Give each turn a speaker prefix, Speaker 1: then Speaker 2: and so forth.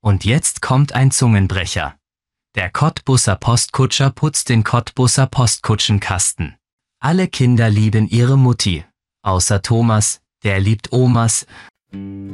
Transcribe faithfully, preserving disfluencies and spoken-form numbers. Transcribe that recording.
Speaker 1: Und jetzt kommt ein Zungenbrecher. Der Cottbuser Postkutscher putzt den Cottbuser Postkutschenkasten. Alle Kinder lieben ihre Mutti. Außer Thomas, der liebt Omas.